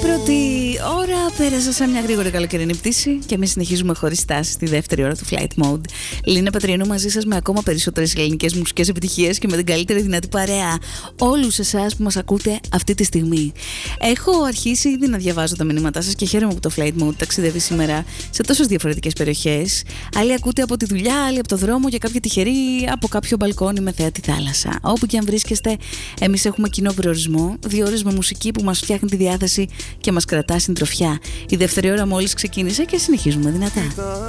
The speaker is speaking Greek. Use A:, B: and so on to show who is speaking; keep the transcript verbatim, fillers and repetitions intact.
A: Ώρα πέρασε σαν μια γρήγορη καλοκαιρινή πτήση και εμείς συνεχίζουμε χωρίς στάση στη δεύτερη ώρα του Flight Mode. Λίνα Πατριανού μαζί σας με ακόμα περισσότερες ελληνικές μουσικές επιτυχίες και με την καλύτερη δυνατή παρέα. Όλους εσάς που μας ακούτε αυτή τη στιγμή. Έχω αρχίσει ήδη να διαβάζω τα μηνύματά σας και χαίρομαι που το Flight Mode ταξιδεύει σήμερα σε τόσες διαφορετικές περιοχές. Άλλοι ακούτε από τη δουλειά, άλλοι από το δρόμο και κάποιοι τυχεροί από κάποιο μπαλκόνι με θέα τη θάλασσα. Όπου και αν βρίσκεστε, εμείς έχουμε κοινό προορισμό. Δύο ώρες με μουσική που μας φτιάχνει τη διάθεση και μας κρατά συντροφιά. Η δεύτερη ώρα μόλις ξεκίνησε και συνεχίζουμε δυνατά.